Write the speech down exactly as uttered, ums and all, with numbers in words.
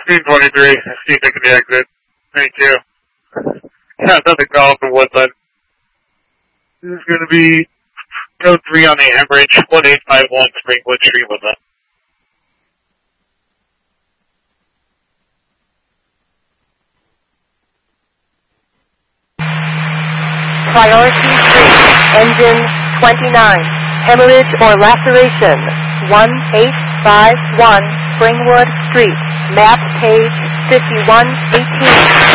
sixteen twenty-three, see taking the exit. Thank you. Yeah, another call from Woodland. This is going to be code three on the Ambridge, one eight five one Springwood Street, Woodland. Priority three, engine twenty-nine, hemorrhage or laceration, one eight five one Springwood Street, map page fifty-one eighteen.